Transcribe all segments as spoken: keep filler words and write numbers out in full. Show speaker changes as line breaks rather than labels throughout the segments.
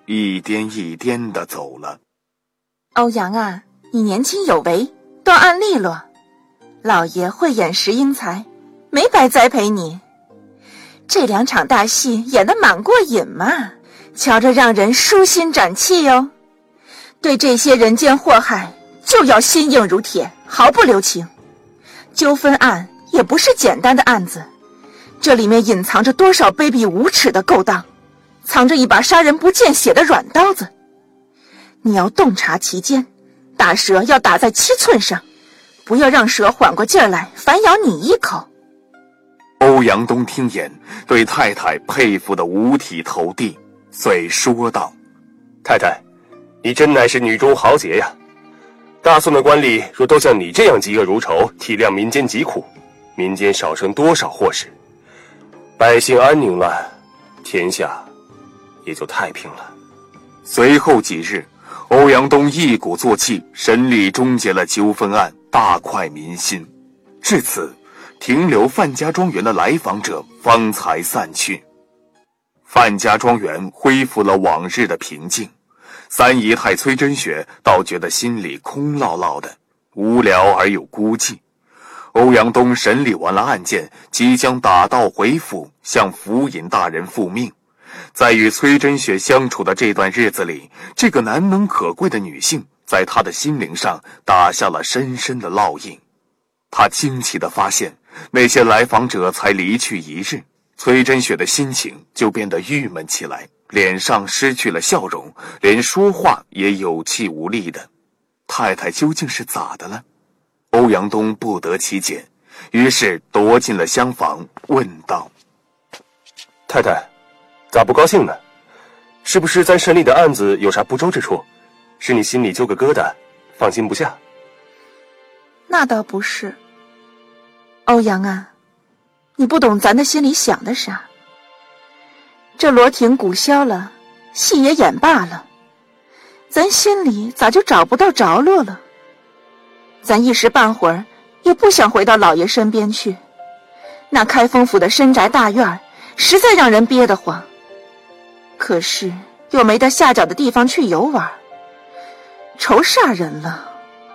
一颠一颠地走了。
欧阳啊，你年轻有为，断案利落，老爷慧眼识英才，没白栽培你。这两场大戏演得蛮过瘾嘛，瞧着让人舒心展气哟。对这些人间祸害，就要心硬如铁，毫不留情。纠纷案也不是简单的案子，这里面隐藏着多少卑鄙无耻的勾当，藏着一把杀人不见血的软刀子。你要洞察其间，打蛇要打在七寸上，不要让蛇缓过劲儿来反咬你一口。
欧阳东听言，对太太佩服得五体投地，遂说道：
太太，你真乃是女中豪杰呀！大宋的官吏若都像你这样嫉恶如仇，体谅民间疾苦，民间少生多少祸事，百姓安宁了，天下也就太平了。
随后几日，欧阳东一鼓作气，审理终结了纠纷案，大快民心。至此，停留范家庄园的来访者方才散去，范家庄园恢复了往日的平静。三姨太崔真雪倒觉得心里空落落的，无聊而又孤寂。欧阳东审理完了案件，即将打道回府，向府尹大人复命。在与崔真雪相处的这段日子里，这个难能可贵的女性在他的心灵上打下了深深的烙印。他惊奇地发现，那些来访者才离去一日，崔真雪的心情就变得郁闷起来，脸上失去了笑容，连说话也有气无力的。太太究竟是咋的了？欧阳东不得其解，于是踱进了厢房，问道：
太太，咋不高兴呢？是不是咱审理的案子有啥不周之处，使你心里揪个疙瘩，放心不下？
那倒不是。欧阳啊，你不懂咱的心里想的啥。这罗亭鼓消了，戏也演罢了，咱心里咋就找不到着落了？咱一时半会儿也不想回到老爷身边去，那开封府的深宅大院实在让人憋得慌，可是又没得下脚的地方去游玩，愁煞人了。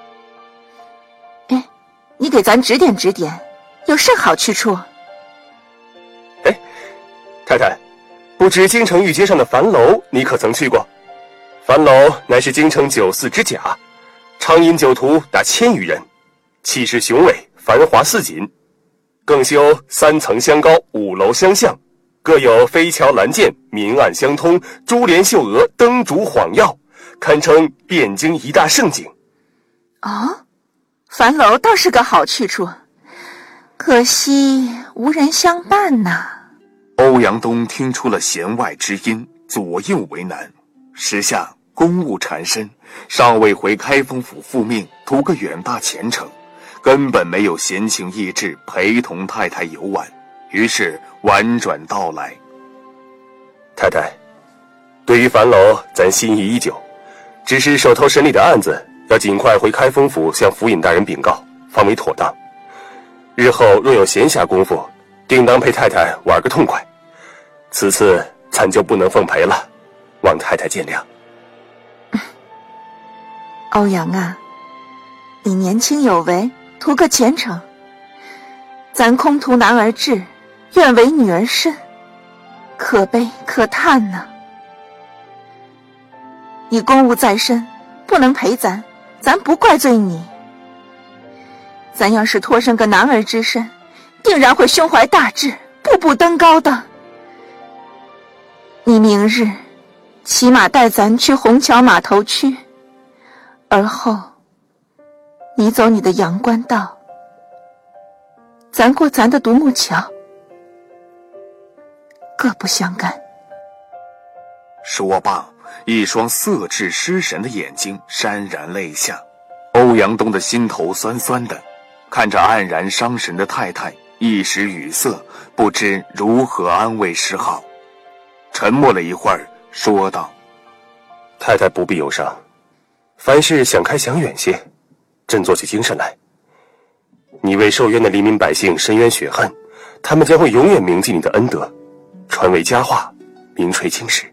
哎，你给咱指点指点，有甚好去处？
哎，太太，不知京城御街上的樊楼你可曾去过？樊楼乃是京城酒肆之甲，常饮酒徒达千余人，气势雄伟，繁华似锦，更修三层相高，五楼相向，各有飞桥栏涧，明暗相通，珠帘绣额，灯烛晃耀，堪称汴京一大盛景。
哦，樊楼倒是个好去处，可惜无人相伴呐。
欧阳东听出了弦外之音，左右为难。时下公务缠身，尚未回开封府复命，图个远大前程，根本没有闲情逸致陪同太太游玩，于是婉转道来：
太太，对于樊楼咱心意已久，只是手头审理的案子要尽快回开封府向府尹大人禀告，方为妥当。日后若有闲暇功夫，定当陪太太玩个痛快。此次咱就不能奉陪了，望太太见谅。
欧阳啊，你年轻有为，图个前程，咱空图男儿志，愿为女儿身，可悲可叹呐。你公务在身，不能陪咱，咱不怪罪你。咱要是托生个男儿之身，定然会胸怀大志，步步登高的。你明日骑马带咱去虹桥码头区，而后你走你的阳关道，咱过咱的独木桥，各不相干。
说罢，一双色炽失神的眼睛潸然泪下。欧阳东的心头酸酸的，看着黯然伤神的太太，一时语塞，不知如何安慰是好。沉默了一会儿，说道：
太太不必忧伤，凡事想开想远些，振作起精神来。你为受冤的黎民百姓伸冤雪恨，他们将会永远铭记你的恩德，传为佳话，名垂青史。